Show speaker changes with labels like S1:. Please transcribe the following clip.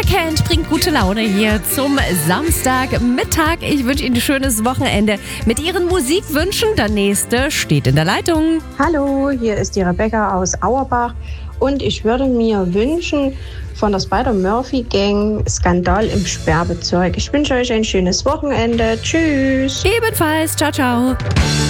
S1: Doja Cat bringt gute Laune hier zum Samstagmittag. Ich wünsche Ihnen ein schönes Wochenende mit Ihren Musikwünschen. Der nächste steht in der Leitung.
S2: Hallo, hier ist die Rebecca aus Auerbach und ich würde mir wünschen von der Spider-Murphy-Gang Skandal im Sperrbezirk. Ich wünsche euch ein schönes Wochenende. Tschüss.
S1: Ebenfalls. Ciao, ciao.